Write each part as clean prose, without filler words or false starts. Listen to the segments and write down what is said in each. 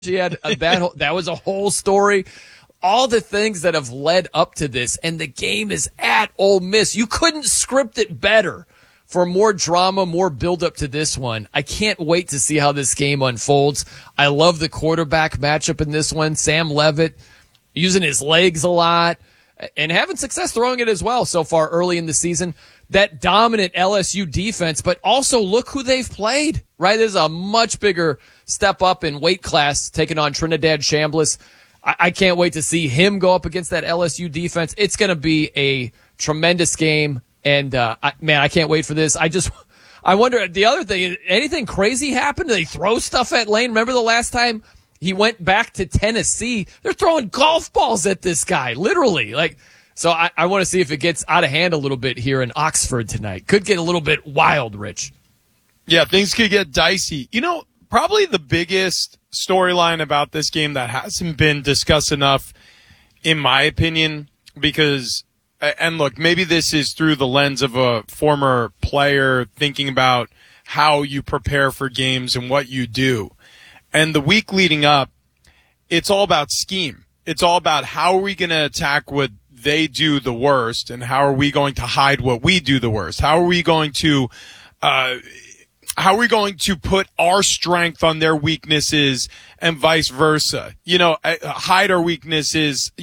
had that was a whole story. All the things that have led up to this, and the game is at Ole Miss. You couldn't script it better for more drama, more build-up to this one. I can't wait to see how this game unfolds. I love the quarterback matchup in this one. Sam Leavitt using his legs a lot and having success throwing it as well so far early in the season. That dominant LSU defense, but also look who they've played, right? There's a much bigger step up in weight class taking on Trinidad Chambliss. I can't wait to see him go up against that LSU defense. It's going to be a tremendous game. And, I can't wait for this. I wonder, the other thing, anything crazy happened? Do they throw stuff at Lane? Remember the last time he went back to Tennessee? They're throwing golf balls at this guy, literally. So I want to see if it gets out of hand a little bit here in Oxford tonight. Could get a little bit wild, Rich. Yeah, things could get dicey. Probably the biggest storyline about this game that hasn't been discussed enough, in my opinion, because, and look, maybe this is through the lens of a former player thinking about how you prepare for games and what you do. And the week leading up, it's all about scheme. It's all about how are we going to attack what they do the worst, and how are we going to hide what we do the worst? How are we going to put our strength on their weaknesses and vice versa? Hide our weaknesses.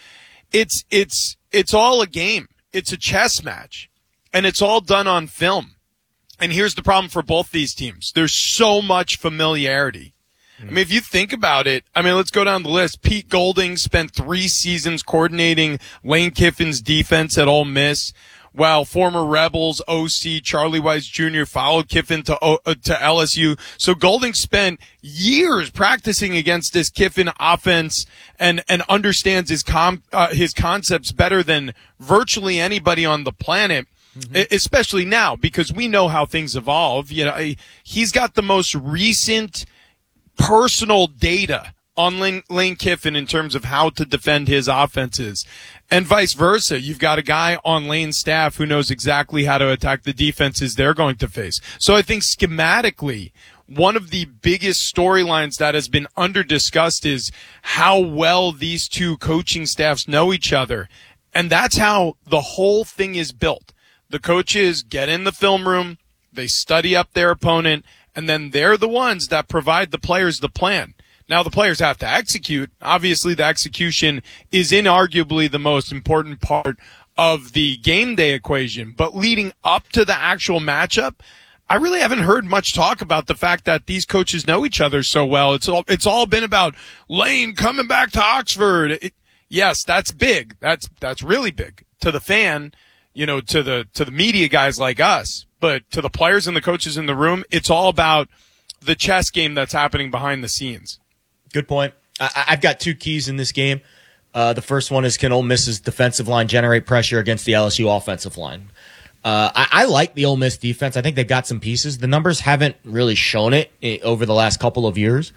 It's all a game. It's a chess match, and it's all done on film. And here's the problem for both these teams. There's so much familiarity. I mean, if you think about it, let's go down the list. Pete Golding spent 3 seasons coordinating Lane Kiffin's defense at Ole Miss, while former Rebels OC Charlie Weiss Jr. followed Kiffin to LSU. So Golding spent years practicing against this Kiffin offense and understands his concepts better than virtually anybody on the planet. Mm-hmm. Especially now, because we know how things evolve. He's got the most recent personal data on Lane Kiffin in terms of how to defend his offenses, and vice versa. You've got a guy on Lane's staff who knows exactly how to attack the defenses they're going to face. So I think schematically, one of the biggest storylines that has been under-discussed is how well these two coaching staffs know each other. And that's how the whole thing is built. The coaches get in the film room, they study up their opponent, and then they're the ones that provide the players the plan. Now, the players have to execute. Obviously, the execution is inarguably the most important part of the game day equation. But leading up to the actual matchup, I really haven't heard much talk about the fact that these coaches know each other so well. It's all been about Lane coming back to Oxford. Yes, that's big. That's really big to the fan, to the media guys like us. But to the players and the coaches in the room, it's all about the chess game that's happening behind the scenes. Good point. I've got 2 keys in this game. The first one is, can Ole Miss's defensive line generate pressure against the LSU offensive line? I like the Ole Miss defense. I think they've got some pieces. The numbers haven't really shown it over the last couple of years.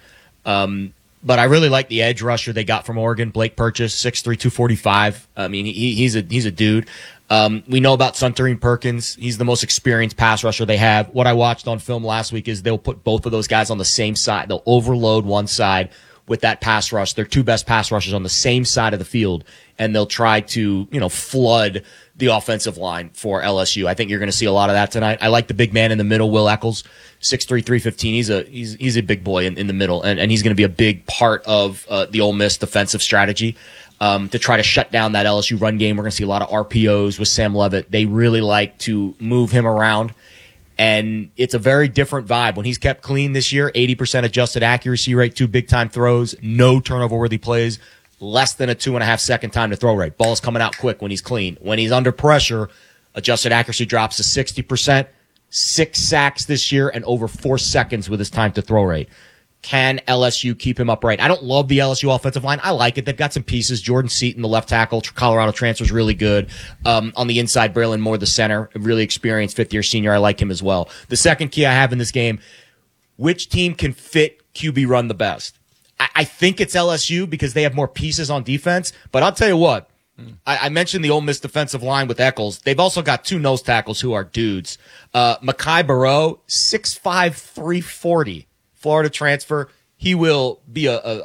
But I really like the edge rusher they got from Oregon, Blake Purchase, 6'3", 245. He's a dude. We know about Suntarine Perkins. He's the most experienced pass rusher they have. What I watched on film last week is they'll put both of those guys on the same side. They'll overload one side with that pass rush. They're 2 best pass rushers on the same side of the field, and they'll try to, flood the offensive line for LSU. I think you're going to see a lot of that tonight. I like the big man in the middle, Will Eccles, 6'3", 315. He's a big boy in the middle, and he's going to be a big part of the Ole Miss defensive strategy. To try to shut down that LSU run game. We're going to see a lot of RPOs with Sam Leavitt. They really like to move him around, and it's a very different vibe. When he's kept clean this year, 80% adjusted accuracy rate, 2 big-time throws, no turnover-worthy plays, less than a 2.5-second time to throw rate. Ball's coming out quick when he's clean. When he's under pressure, adjusted accuracy drops to 60%, 6 sacks this year, and over 4 seconds with his time to throw rate. Can LSU keep him upright? I don't love the LSU offensive line. I like it. They've got some pieces. Jordan Seaton, the left tackle, Colorado transfer, is really good. On the inside, Braylon Moore, the center, a really experienced 5th-year senior. I like him as well. The second key I have in this game, which team can fit QB run the best? I think it's LSU because they have more pieces on defense. But I'll tell you what, I mentioned the Ole Miss defensive line with Eccles. They've also got 2 nose tackles who are dudes. Mekhi Barrow, 6'5", 340. Florida transfer. he will be a